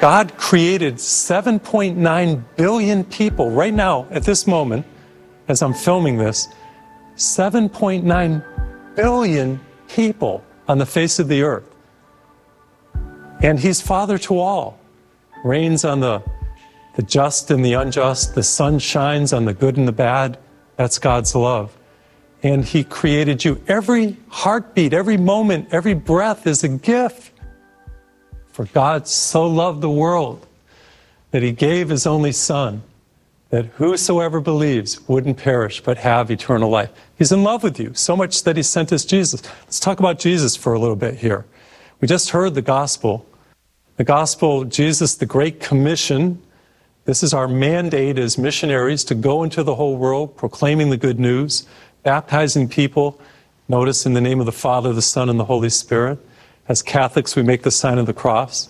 God created 7.9 billion people right now, at this moment, as I'm filming this, 7.9 billion people on the face of the earth. And he's Father to all, reigns on the just and the unjust. The sun shines on the good and the bad. That's God's love. And he created you. Every heartbeat, every moment, every breath is a gift. For God so loved the world that he gave his only Son, that whosoever believes wouldn't perish but have eternal life. He's in love with you, so much that he sent us Jesus. Let's talk about Jesus for a little bit here. We just heard the gospel. The gospel, Jesus, the Great Commission. This is our mandate as missionaries to go into the whole world, proclaiming the good news, baptizing people. Notice in the name of the Father, the Son, and the Holy Spirit. As Catholics, we make the sign of the cross.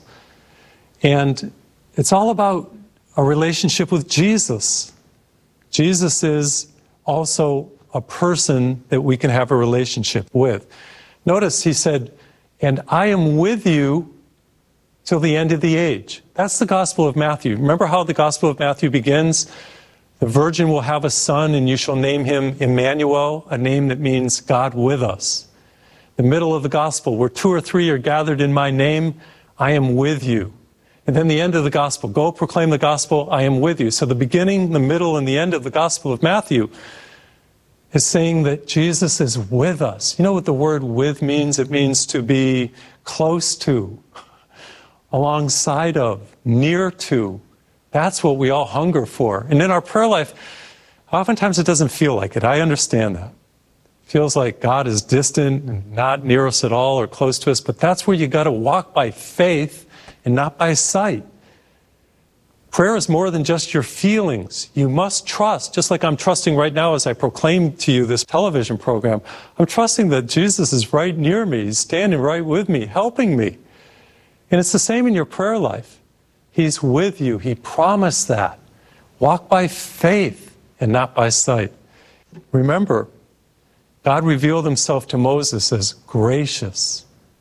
And it's all about a relationship with Jesus. Jesus is also a person that we can have a relationship with. Notice he said, and I am with you till the end of the age. That's the Gospel of Matthew. Remember how the Gospel of Matthew begins? The virgin will have a son, and you shall name him Emmanuel, a name that means God with us. The middle of the Gospel, where 2 or 3 are gathered in my name, I am with you. And then the end of the Gospel, go proclaim the Gospel, I am with you. So the beginning, the middle, and the end of the Gospel of Matthew is saying that Jesus is with us. You know what the word with means? It means to be close to, alongside of, near to. That's what we all hunger for. And in our prayer life, oftentimes it doesn't feel like it. I understand that. It feels like God is distant and not near us at all or close to us, but that's where you got to walk by faith and not by sight. Prayer is more than just your feelings. You must trust, just like I'm trusting right now as I proclaim to you this television program. I'm trusting that Jesus is right near me. He's standing right with me, helping me. And it's the same in your prayer life. He's with you. He promised that. Walk by faith and not by sight. Remember, God revealed himself to Moses as gracious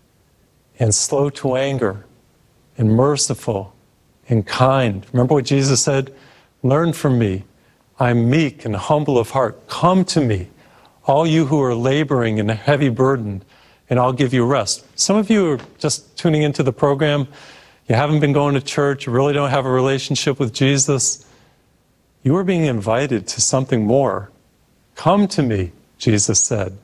and slow to anger and merciful and kind. Remember what Jesus said? Learn from me. I'm meek and humble of heart. Come to me, all you who are laboring and heavy burdened, and I'll give you rest. Some of you are just tuning into the program. You haven't been going to church. You really don't have a relationship with Jesus. You are being invited to something more. Come to me, Jesus said.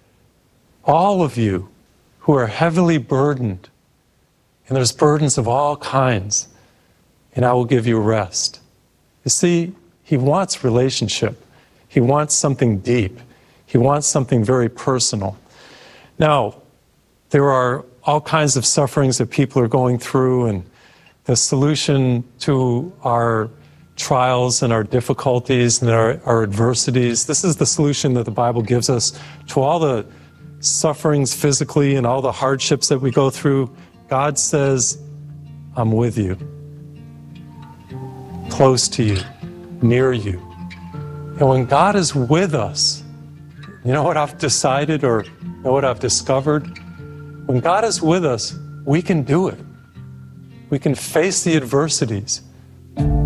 All of you who are heavily burdened, and there's burdens of all kinds, and I will give you rest. You see, he wants relationship. He wants something deep. He wants something very personal. Now, there are all kinds of sufferings that people are going through, and the solution to our trials and our difficulties and our adversities, this is the solution that the Bible gives us to all the sufferings physically and all the hardships that we go through. God says, I'm with you, close to you, near you. And when God is with us, you know what I've decided or know what I've discovered? When God is with us, we can do it. We can face the adversities.